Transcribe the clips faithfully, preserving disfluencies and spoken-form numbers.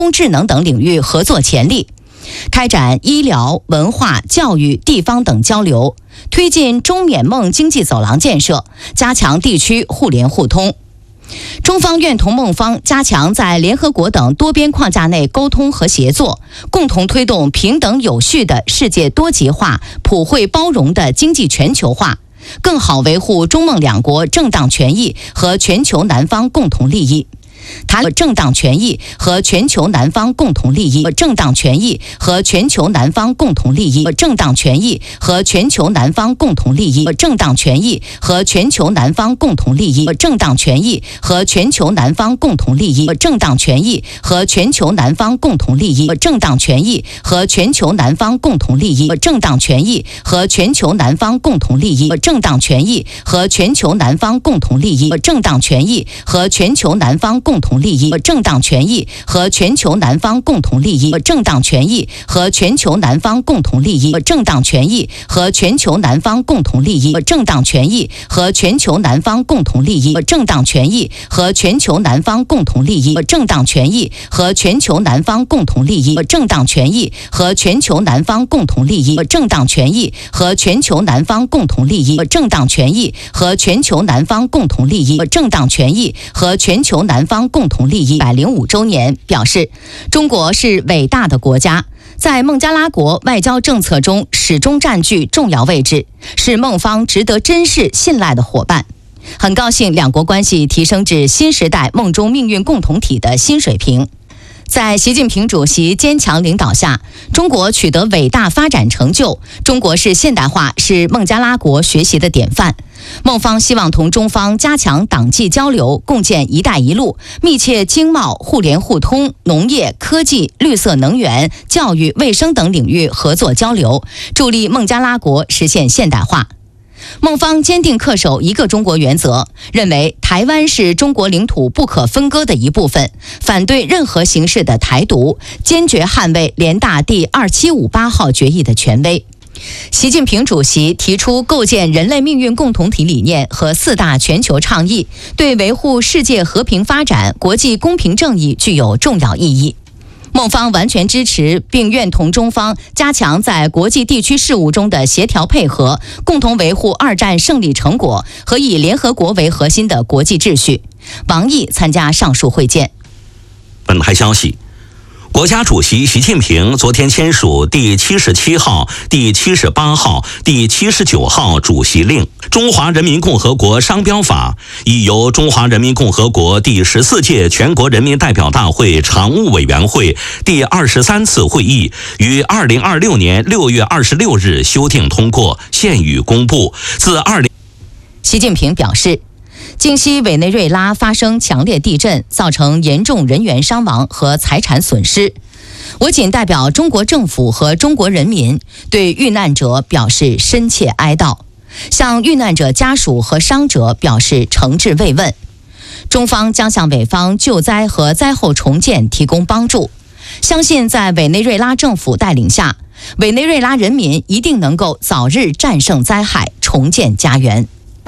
工智能等领域合作潜力，开展医疗、文化、教育、地方等交流，推进中缅孟经济走廊建设，加强地区互联互通。中方愿同孟方加强在联合国等多边框架内沟通和协作，共同推动平等有序的世界多极化、普惠包容的经济全球化，更好维护中孟两国正当权益和全球南方共同利益。谈正当权益和全球南方共同利益，正当权益和全球南方共同利益，正当权益和全球南方共同利益，正当权益和全球南方共同利益，正当权益和全球南方共同利益，正当权益和全球南方共同利益，正当权益和全球南方共同利益，正当权益和全球南方共同利益，正当权益和全球南方共同利益，正当权益和全球南方共同利益，正当权益和全球南方共同利益，正当权益和全球南方共同利益，正当权益和全球南方共同利益，正当权益和全球南方共同利益，正当权益和全球南方共同利益，正当权益和全球南方共同利益，正当权益和全球南方共同利益，正当权益和全球南方共同利益，正当权益和全球南方共同利益，正当权益和全球南方共同利益。一百零五周年表示，中国是伟大的国家，在孟加拉国外交政策中始终占据重要位置，是孟方值得珍视信赖的伙伴。很高兴两国关系提升至新时代孟中命运共同体的新水平。在习近平主席坚强领导下，中国取得伟大发展成就，中国式现代化是孟加拉国学习的典范。孟方希望同中方加强党际交流，共建“一带一路”，密切经贸、互联互通、农业、科技、绿色能源、教育、卫生等领域合作交流，助力孟加拉国实现现代化。孟方坚定恪守一个中国原则，认为台湾是中国领土不可分割的一部分，反对任何形式的台独，坚决捍卫联大第二七五八号决议的权威。习近平主席提出构建人类命运共同体理念和四大全球倡议，对维护世界和平发展、国际公平正义具有重要意义。孟方完全支持并愿同中方加强在国际地区事务中的协调配合，共同维护二战胜利成果和以联合国为核心的国际秩序。王毅参加上述会见。 本台消息，国家主席习近平昨天签署第七十七号、第七十八号、第七十九号主席令。中华人民共和国商标法已由中华人民共和国第十四届全国人民代表大会常务委员会第二十三次会议于二零二六年六月二十六日修订通过，现予公布。自二零， 习近平表示，京西委内瑞拉发生强烈地震，造成严重人员伤亡和财产损失。我谨代表中国政府和中国人民对遇难者表示深切哀悼，向遇难者家属和伤者表示诚挚慰问。中方将向委方救灾和灾后重建提供帮助，相信在委内瑞拉政府带领下，委内瑞拉人民一定能够早日战胜灾害，重建家园。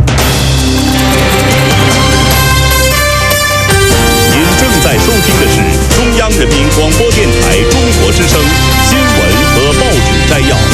您正在收听的是中央人民广播电台中国之声新闻和报纸摘要。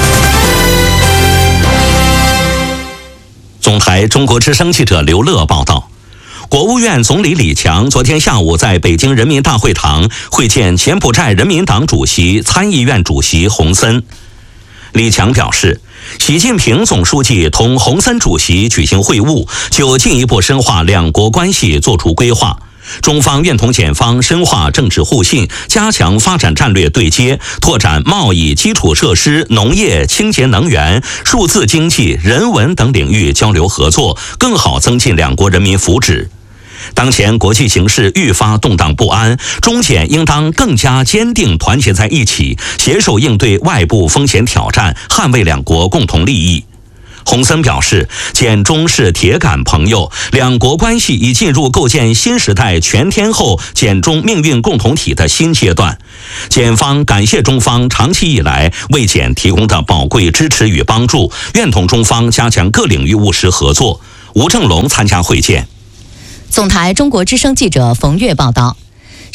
总台中国之声记者刘乐报道，国务院总理李强昨天下午在北京人民大会堂会见柬埔寨人民党主席、参议院主席洪森。李强表示，习近平总书记同洪森主席举行会晤，就进一步深化两国关系作出规划。中方愿同柬方深化政治互信，加强发展战略对接，拓展贸易、基础设施、农业、清洁能源、数字经济、人文等领域交流合作，更好增进两国人民福祉。当前国际形势愈发动荡不安，中柬应当更加坚定团结在一起，携手应对外部风险挑战，捍卫两国共同利益。洪森表示，柬中是铁杆朋友，两国关系已进入构建新时代全天候柬中命运共同体的新阶段。柬方感谢中方长期以来为柬提供的宝贵支持与帮助，愿同中方加强各领域务实合作。吴正龙参加会见。 总台中国之声记者冯月报道，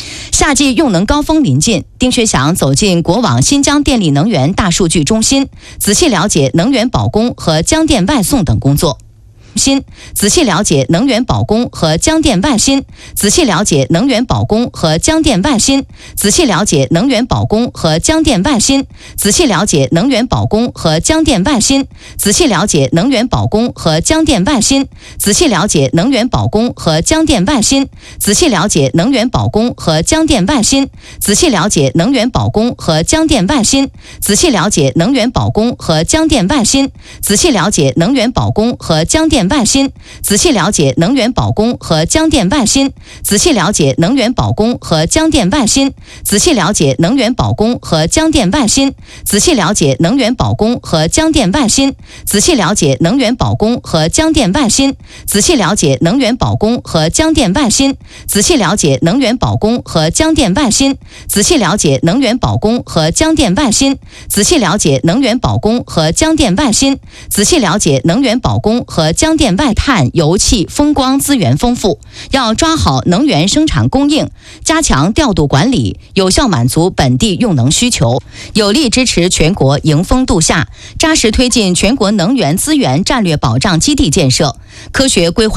夏季用能高峰临近，丁学祥走进国网新疆电力能源大数据中心，仔细了解能源保供和江电外送等工作。新仔细了解能源保供和江电外新，仔细了解能源保供和江电外新，仔细了解能源保供和江电外新，仔细了解能源保供和江电外新，仔细了解能源保供和江电外新，仔细了解能源保供和江电外新，仔细了解能源保供和江电外新，仔细了解能源保供和江电外新，仔细了解能源保供和江电外新，仔细了解能源保供和江电外新，仔细了解能源保供和江电外新，仔细了解能源保供和江电外新，仔细了解能源保供和江电外新，仔细了解能源保供和江电外新，仔细了解能源保供和江电外新，仔细了解能源保供和江电外新，仔细了解能源保供和江电外新，仔细了解能源保供和江电外新，仔细了解能源保供和江电外新，仔细了解能源保供和江电外碳、油气、风光资源丰富，要抓好能源生产供应，加强调度管理，有效满足本地用能需求，有力支持全国迎风度夏，扎实推进全国能源资源战略保障基地建设，科学规划